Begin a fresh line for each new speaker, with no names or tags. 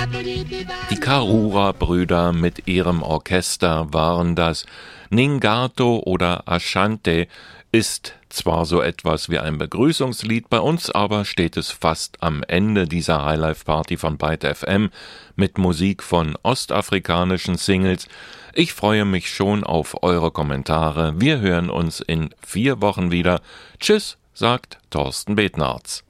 Die Karura-Brüder mit ihrem Orchester waren das. Ningato oder Ashanti ist zwar so etwas wie ein Begrüßungslied, bei uns aber steht es fast am Ende dieser Highlife-Party von Byte FM mit Musik von ostafrikanischen Singles. Ich freue mich schon auf eure Kommentare. Wir hören uns in 4 Wochen wieder. Tschüss, sagt Thorsten Betnarz.